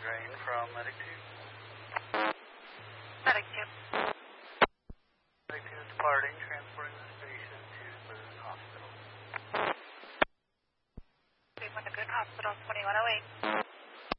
Drain from Medic 2. Medic 2. Medic 2 is departing, transporting this patient to Boone Hospital. We went to Boone Hospital, 2108.